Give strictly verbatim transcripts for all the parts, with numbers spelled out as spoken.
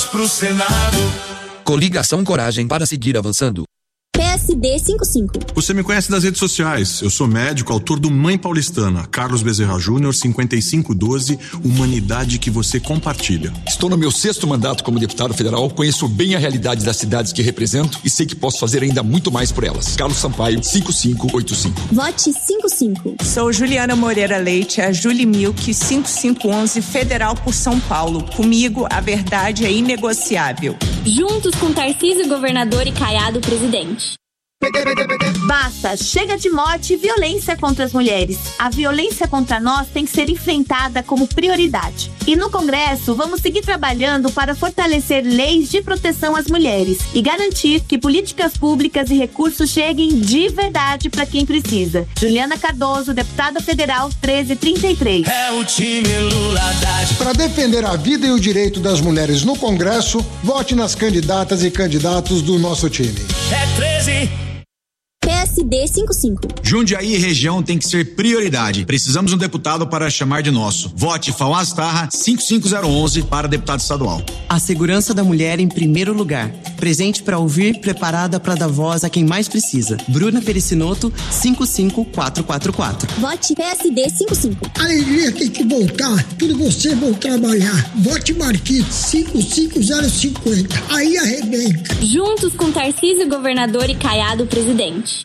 pro Senado. Coligação Coragem para seguir avançando. P S D cinquenta e cinco. Você me conhece das redes sociais. Eu sou médico, autor do Mãe Paulistana, Carlos Bezerra Júnior, cinquenta e cinco doze, humanidade que você compartilha. Estou no meu sexto mandato como deputado federal, conheço bem a realidade das cidades que represento e sei que posso fazer ainda muito mais por elas. Carlos Sampaio, cinquenta e cinco oitenta e cinco. Vote cinquenta e cinco. Sou Juliana Moreira Leite, a Julie Milk, cinquenta e cinco onze, Federal por São Paulo. Comigo, a verdade é inegociável. Juntos com Tarcísio, governador, e Caiado, presidente. Basta, chega de morte e violência contra as mulheres. A violência contra nós tem que ser enfrentada como prioridade. E no Congresso, vamos seguir trabalhando para fortalecer leis de proteção às mulheres e garantir que políticas públicas e recursos cheguem de verdade para quem precisa. Juliana Cardoso, deputada federal, treze trinta e três. É o time Lula da... Para defender a vida e o direito das mulheres no Congresso, vote nas candidatas e candidatos do nosso time. É treze. P S D cinquenta e cinco. Jundiaí e região tem que ser prioridade. Precisamos de um deputado para chamar de nosso. Vote Fauaz Tarra, cinquenta e cinco zero onze para deputado estadual. A segurança da mulher em primeiro lugar. Presente para ouvir, preparada para dar voz a quem mais precisa. Bruna Pericinoto, cinquenta e cinco quatrocentos e quarenta e quatro. Vote P S D cinquenta e cinco. A alegria tem que voltar, tudo vocês vão trabalhar. Vote Marquinhos, cinquenta e cinco zero cinquenta. Aí arrebenta. Juntos com Tarcísio, governador, e Caiado, presidente.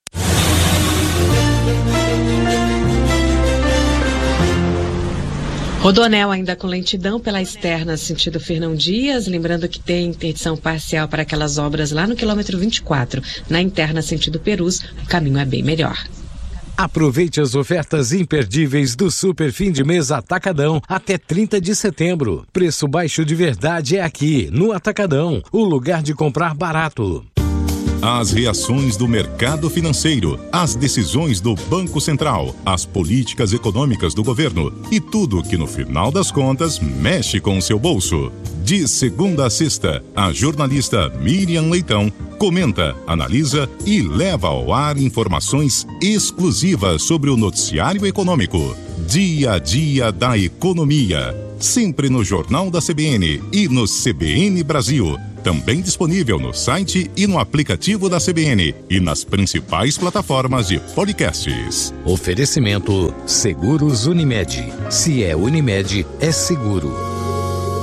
Rodoanel ainda com lentidão pela externa sentido Fernão Dias, lembrando que tem interdição parcial para aquelas obras lá no quilômetro vinte e quatro. Na interna sentido Perus, o caminho é bem melhor. Aproveite as ofertas imperdíveis do Super Fim de Mês Atacadão até trinta de setembro. Preço baixo de verdade é aqui, no Atacadão, o lugar de comprar barato. As reações do mercado financeiro, as decisões do Banco Central, as políticas econômicas do governo e tudo que no final das contas mexe com o seu bolso. De segunda a sexta, a jornalista Miriam Leitão comenta, analisa e leva ao ar informações exclusivas sobre o noticiário econômico. Dia a dia da economia. Sempre no Jornal da C B N e no C B N Brasil. Também disponível no site e no aplicativo da C B N e nas principais plataformas de podcasts. Oferecimento Seguros Unimed. Se é Unimed, é seguro.